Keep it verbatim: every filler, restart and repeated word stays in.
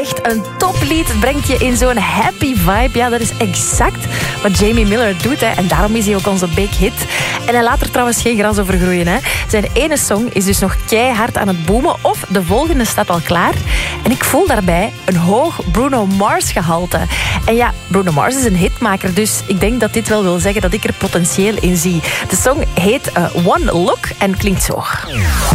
echt een toplied. Het brengt je in zo'n happy vibe. Ja, dat is exact wat Jamie Miller doet. Hè. En daarom is hij ook onze big hit. En hij laat er trouwens geen gras over groeien. Hè. Zijn ene song is dus nog keihard aan het boomen. Of de volgende staat al klaar. En ik voel daarbij een hoog Bruno Mars gehalte. En ja, Bruno Mars is een hitmaker. Dus ik denk dat dit wel wil zeggen dat ik er potentieel in zie. De song heet uh, One Look en klinkt zo.